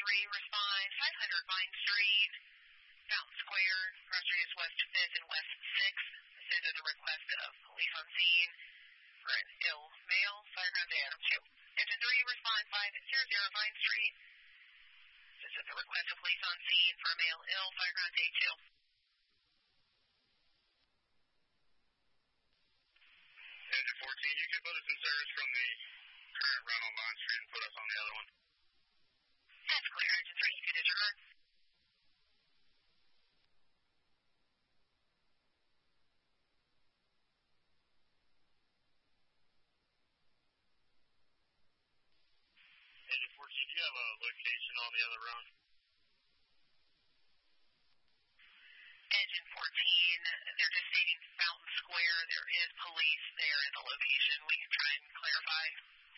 3, respond 500 Vine Street, Fountain Square, cross street is West 5th and West 6th. This is at the request of police on scene for an ill male, fireground day item 2. Engine 3, respond 500 Vine Street. This is at the request of police on scene for a male ill, fireground day 2. Engine 14, you can put us in service from the current run on Vine Street and put us on the other one. That's clear. Engine 3, you can disregard. Engine 14, do you have a location on the other run? Engine 14, they're just stating Fountain Square. There is police there at the location. We can try and clarify.